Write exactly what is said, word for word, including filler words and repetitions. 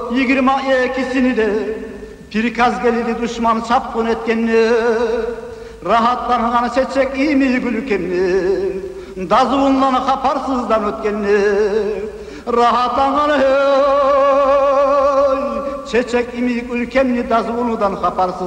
yigirma ikisini de pirkaz gelidi düşman çapkın etkenini, rahatlanğanı seçecek iyi mi gülkemni, dazıvunlanı kaparsızdan ötkenini, rahatlanğanı hey, çeçek imik ülkemni dazıvunudan kaparsız